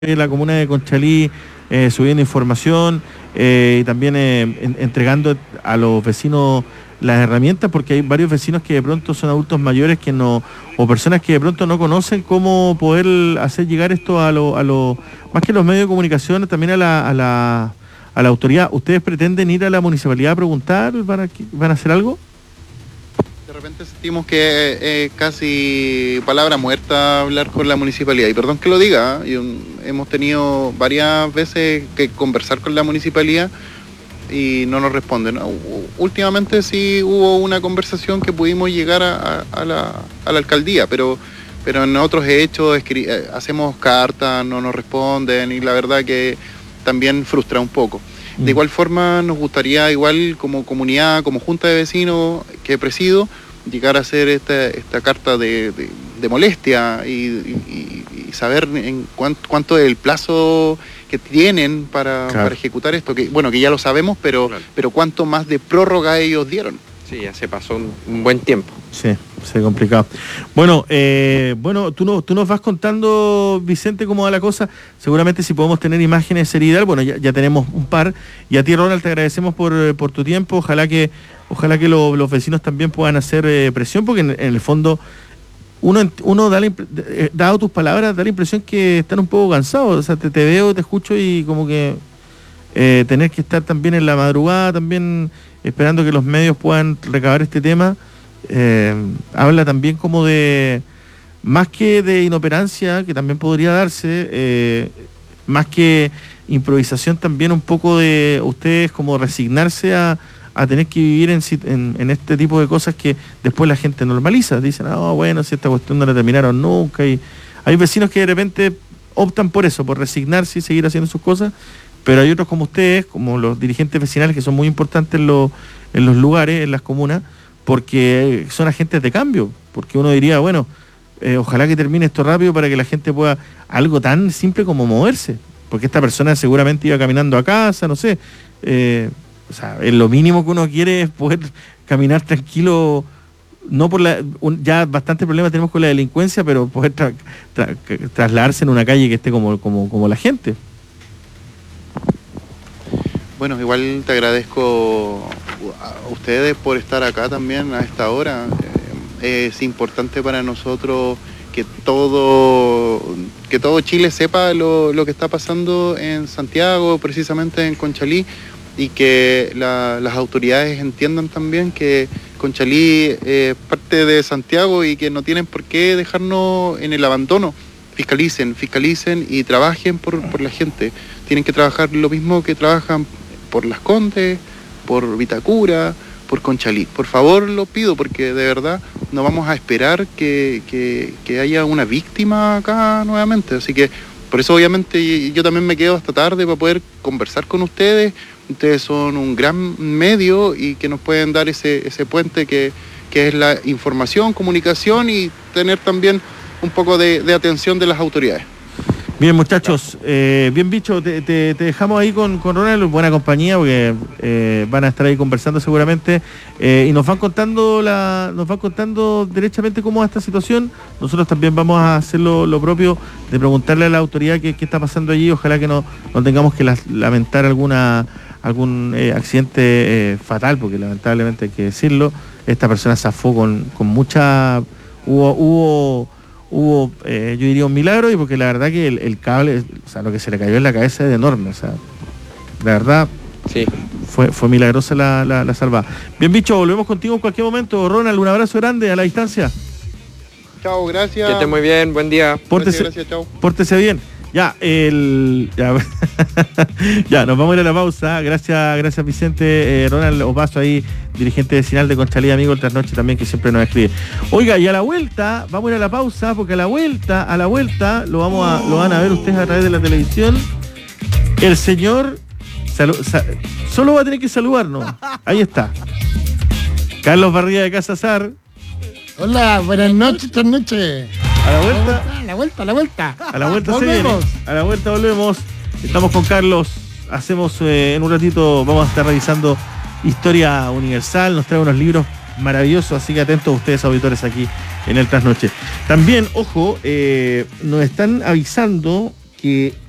la comuna de Conchalí subiendo información y también entregando a los vecinos las herramientas, porque hay varios vecinos que de pronto son adultos mayores que no, o personas que de pronto no conocen cómo poder hacer llegar esto a lo más que los medios de comunicación, también a la autoridad. ¿Ustedes pretenden ir a la municipalidad a preguntar? ¿Van a hacer algo? De repente sentimos que es casi palabra muerta hablar con la municipalidad. Y perdón que lo diga, hemos tenido varias veces que conversar con la municipalidad y no nos responden. Últimamente sí hubo una conversación que pudimos llegar a la alcaldía, pero en otros hechos hacemos cartas, no nos responden y la verdad que también frustra un poco. De igual forma nos gustaría, igual como comunidad, como junta de vecinos que presido, llegar a hacer esta carta de molestia y saber en cuánto es el plazo que tienen para ejecutar esto, que bueno, que ya lo sabemos, pero cuánto más de prórroga ellos dieron. Sí, ya se pasó un buen tiempo. Sí, se complicado. Bueno, tú nos vas contando, Vicente, cómo va la cosa. Seguramente si podemos tener imágenes seriedad, bueno, ya tenemos un par. Y a ti, Ronald, te agradecemos por tu tiempo. Ojalá que los vecinos también puedan hacer presión, porque en el fondo uno dado tus palabras, da la impresión que están un poco cansados. O sea, te veo, te escucho y como que tener que estar también en la madrugada, también esperando que los medios puedan recabar este tema, habla también como de, más que de inoperancia, que también podría darse, más que improvisación, también un poco de ustedes como resignarse a tener que vivir en este tipo de cosas que después la gente normaliza. Dicen, bueno, si esta cuestión no la terminaron nunca. Y hay vecinos que de repente optan por eso, por resignarse y seguir haciendo sus cosas, pero hay otros como ustedes, como los dirigentes vecinales, que son muy importantes en los lugares, en las comunas, porque son agentes de cambio, porque uno diría, bueno, ojalá que termine esto rápido para que la gente pueda, algo tan simple como moverse, porque esta persona seguramente iba caminando a casa, no sé, o sea, lo mínimo que uno quiere es poder caminar tranquilo, no por ya bastante problemas tenemos con la delincuencia, pero poder trasladarse en una calle que esté como la gente. Bueno, igual te agradezco a ustedes por estar acá también a esta hora. Es importante para nosotros que todo Chile sepa lo que está pasando en Santiago, precisamente en Conchalí, y que las autoridades entiendan también que Conchalí es parte de Santiago y que no tienen por qué dejarnos en el abandono. Fiscalicen y trabajen por la gente. Tienen que trabajar lo mismo que trabajan por Las Condes, por Vitacura, por Conchalí. Por favor, lo pido, porque de verdad no vamos a esperar que haya una víctima acá nuevamente. Así que por eso obviamente yo también me quedo hasta tarde para poder conversar con ustedes. Ustedes son un gran medio y que nos pueden dar ese puente que es la información, comunicación y tener también un poco de atención de las autoridades. Bien, muchachos, bien bicho, te dejamos ahí con Ronald, buena compañía, porque van a estar ahí conversando seguramente, y nos van contando derechamente cómo va esta situación. Nosotros también vamos a hacer lo propio, de preguntarle a la autoridad qué está pasando allí. Ojalá que no tengamos que lamentar algún accidente fatal, porque lamentablemente hay que decirlo, esta persona zafó con mucha... Hubo yo diría un milagro, y porque la verdad que el cable, o sea, lo que se le cayó en la cabeza es enorme, o sea, la verdad sí, fue milagrosa la salvada. Bien, bicho, volvemos contigo en cualquier momento. Ronald, un abrazo grande a la distancia. Chao, gracias. Que esté muy bien, buen día. Gracias, chao. Pórtese bien. Ya, ya, nos vamos a ir a la pausa. Gracias Vicente. Ronald Opaso ahí, dirigente vecinal de Conchalí, amigo del Trasnoche también, que siempre nos escribe. Oiga, y a la vuelta, vamos a ir a la pausa, porque a la vuelta lo van a ver ustedes a través de la televisión. El señor solo va a tener que saludarnos. Ahí está. Carlos Barría de Casa Sar. Hola, buenas noches, Trasnoche. A la vuelta. A la vuelta se viene. A la vuelta volvemos. Estamos con Carlos. Hacemos en un ratito, vamos a estar revisando Historia Universal. Nos trae unos libros maravillosos, así que atentos ustedes, auditores, aquí en el Trasnoche. También, ojo, nos están avisando que